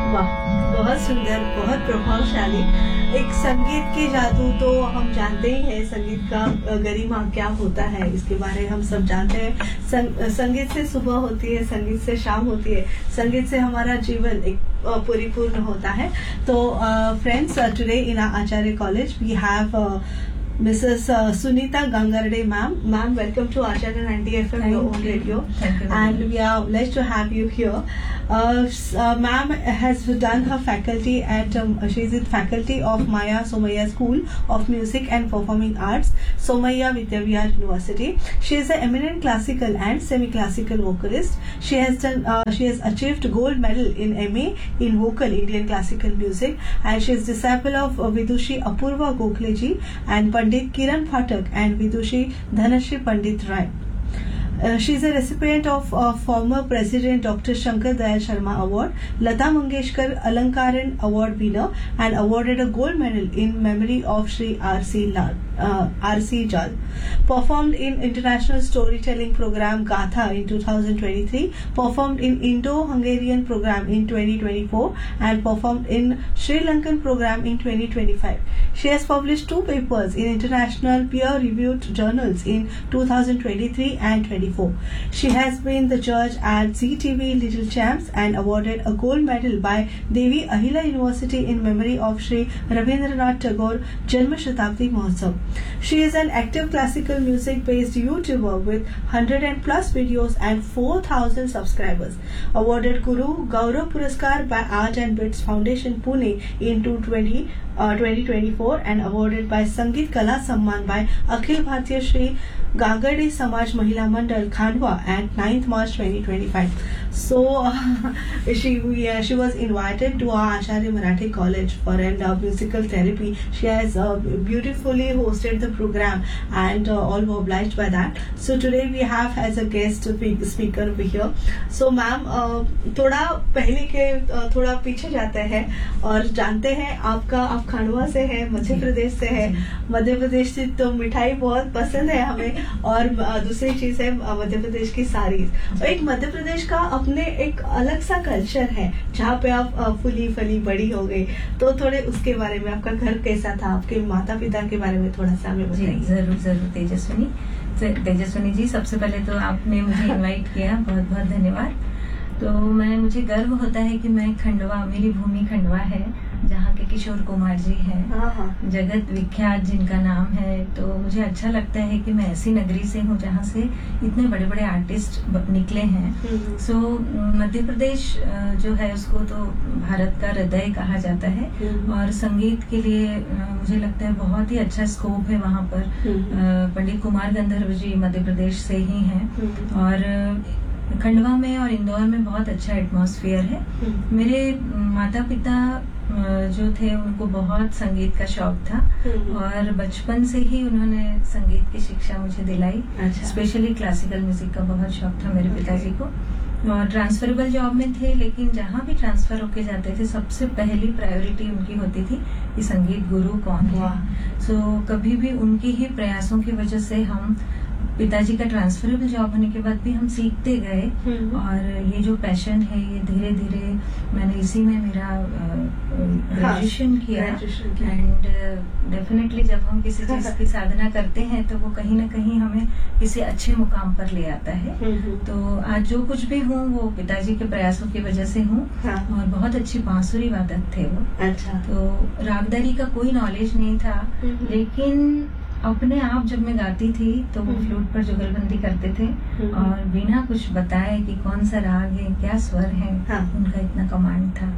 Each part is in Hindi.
वाह, बहुत सुंदर, बहुत प्रभावशाली। एक संगीत की जादू तो हम जानते ही हैं, संगीत का गरिमा क्या होता है इसके बारे में हम सब जानते हैं। संगीत से सुबह होती है, संगीत से शाम होती है, संगीत से हमारा जीवन एक परिपूर्ण होता है। तो friends, today in Acharya college we have Mrs. Sunita Gangarde, ma'am. Ma'am, welcome to Acharya 90 FM, your own radio. Thank you. And we are blessed to have you here. Ma'am has done her faculty at, she is in faculty of Maya Somaiya School of Music and Performing Arts, Somaiya Vidyavihar University. She is an eminent classical and semi-classical vocalist. She has achieved gold medal in MA in vocal Indian classical music, and she is disciple of Vidushi Apurva Gokhale ji and Pandit Kiran Phatak and Vidushi Dhanashri Pandit Rai. She is a recipient of former President Dr. Shankar Dayal Sharma Award, Lata Mangeshkar Alankaran Award winner, and awarded a gold medal in memory of Shri R.C. Jal. Performed in international storytelling program Gatha in 2023, performed in Indo-Hungarian program in 2024, and performed in Sri Lankan program in 2025. She has published 2 papers in international peer-reviewed journals in 2023 and 24. She has been the judge at ZTV Little Champs and awarded a gold medal by Devi Ahila University in memory of Shri Rabindranath Tagore Janma Shatabdi Mahotsav. She is an active classical music-based YouTuber with 100 plus videos and 4,000 subscribers. Awarded Guru Gaurav Puraskar by Art and Bits Foundation Pune in 2024 and awarded by Sangeet Kala Samman by Akhil Bhartiya Shri Gangarde Samaj Mahila Mandal Khandwa at 9th March 2025. So she was invited to our Acharya Marathi College for a musical therapy. She has beautifully hosted the program and all were obliged by that. So today we have as a guest speaker over here. So ma'am, थोड़ा पहले के थोड़ा पीछे जाते हैं और जानते हैं आप खंडवा से है, मध्य प्रदेश से है। मध्य प्रदेश से तो मिठाई बहुत पसंद है हमें, और दूसरी चीज है मध्य प्रदेश की साड़ीज। और एक मध्य प्रदेश का अपने एक अलग सा कल्चर है जहाँ पे आप फुली फली बड़ी हो गई। तो थोड़े उसके बारे में, आपका घर कैसा था, आपके माता पिता के बारे में थोड़ा सा हमें बताइए। जरूर तेजस्विनी जी, सबसे पहले तो आपने मुझे इनवाइट किया, बहुत बहुत धन्यवाद। तो मुझे गर्व होता है कि मैं खंडवा, मेरी भूमि खंडवा है, जहाँ के किशोर कुमार जी हैं, जगत विख्यात जिनका नाम है। तो मुझे अच्छा लगता है कि मैं ऐसी नगरी से हूँ जहाँ से इतने बड़े बड़े आर्टिस्ट निकले हैं। सो मध्य प्रदेश जो है उसको तो भारत का हृदय कहा जाता है, और संगीत के लिए मुझे लगता है बहुत ही अच्छा स्कोप है वहाँ पर। पंडित कुमार गंधर्व जी मध्य प्रदेश से ही हैं, और खंडवा में और इंदौर में बहुत अच्छा एटमॉस्फेयर है। मेरे माता पिता जो थे उनको बहुत संगीत का शौक था, और बचपन से ही उन्होंने संगीत की शिक्षा मुझे दिलाई। स्पेशली क्लासिकल म्यूजिक का बहुत शौक था मेरे पिताजी को, और ट्रांसफरेबल जॉब में थे, लेकिन जहाँ भी ट्रांसफर होके जाते थे सबसे पहली प्रायोरिटी उनकी होती थी कि संगीत गुरु कौन है। सो कभी भी उनकी ही प्रयासों की वजह से हम, पिताजी का ट्रांसफरेबल जॉब होने के बाद भी हम सीखते गए, और ये जो पैशन है ये धीरे धीरे मैंने इसी में मेरा ग्रेजुएशन किया। एंड डेफिनेटली जब हम किसी चीज की साधना करते हैं तो वो कहीं ना कहीं हमें किसी अच्छे मुकाम पर ले आता है। तो आज जो कुछ भी हूँ वो पिताजी के प्रयासों की वजह से हूँ, और बहुत अच्छी बांसुरी वादक थे वो। तो रागदारी का कोई नॉलेज नहीं था, लेकिन अपने आप जब मैं गाती थी तो वो फ्लूट पर जुगलबंदी करते थे, और बिना कुछ बताए कि कौन सा राग है, क्या स्वर है, उनका इतना कमांड था।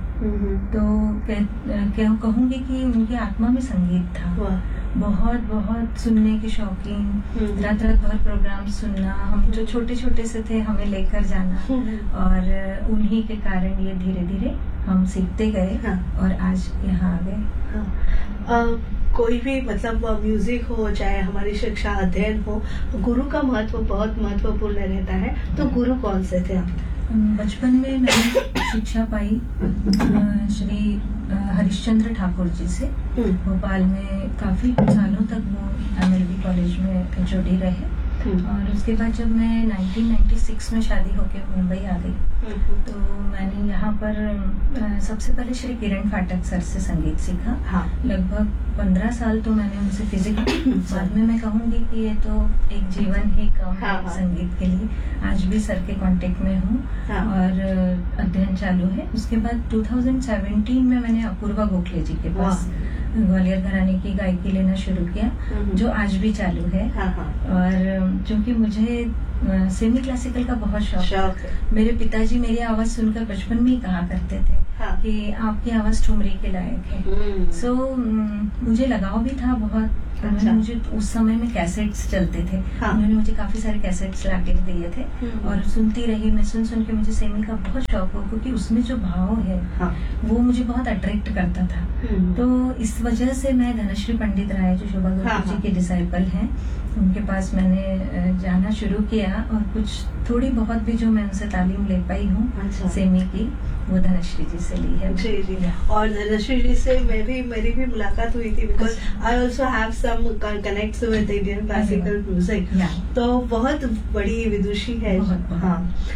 तो कहूंगी कि उनकी आत्मा में संगीत था। बहुत बहुत सुनने के शौकीन, रात रात भर प्रोग्राम सुनना, हम जो छोटे छोटे से थे हमें लेकर जाना, और उन्हीं के कारण ये धीरे धीरे हम सीखते गए, और आज यहाँ आ गए। कोई भी मतलब म्यूजिक हो चाहे हमारी शिक्षा अध्ययन हो, गुरु का महत्व बहुत महत्वपूर्ण रहता है। तो गुरु कौन से थे आप? बचपन में मैंने शिक्षा पाई श्री हरिश्चंद्र ठाकुर जी से। भोपाल में काफी सालों तक वो MLB कॉलेज में एचओडी रहे, और उसके बाद जब मैं 1996 में शादी होके मुंबई आ गई तो मैंने यहाँ पर सबसे पहले श्री किरण फाटक सर से संगीत सीखा। हाँ। लगभग 15 साल तो मैंने उनसे फिजिकली, बाद में मैं कहूँगी कि ये तो एक जीवन ही कम है संगीत के लिए। आज भी सर के कांटेक्ट में हूँ और अध्ययन चालू है। उसके बाद 2017 में मैंने अपूर्वा गोखले जी के पास ग्वालियर घराने की गायकी लेना शुरू किया, जो आज भी चालू है। और चूंकि मुझे सेमी क्लासिकल का बहुत शौक है, मेरे पिताजी मेरी आवाज सुनकर बचपन में ही कहा करते थे कि आपकी आवाज ठुमरी के लायक है। सो मुझे लगाव भी था बहुत। उन्होंने मुझे उस समय में कैसेट्स चलते थे, उन्होंने मुझे काफी सारे कैसेट्स लाके दिए थे और सुनती रही। मैं सुन के मुझे सेमी का बहुत शौक हो, क्योंकि उसमें जो भाव है वो मुझे बहुत अट्रैक्ट करता था। तो इस वजह से मैं धनश्री पंडित राय, जो शोभा गुप्ता जी के डिसाइपल हैं, उनके पास मैंने जाना शुरू किया और कुछ थोड़ी बहुत भी जो मैं उनसे तालीम ले पाई हूँ सेमी की, वो धनश्री जी से ली है। जी जी। और धनश्री जी से मेरी भी मुलाकात हुई थी, because I also have some connects with Indian classical music. तो बहुत बड़ी विदुषी है। हाँ।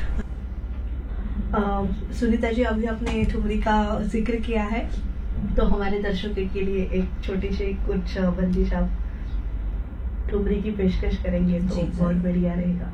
सुनीता जी, अभी आपने ठुमरी का जिक्र किया है, तो हमारे दर्शकों के लिए एक छोटी सी कुछ बंदिश आप ठुमरी की पेशकश करेंगे तो बहुत बढ़िया रहेगा।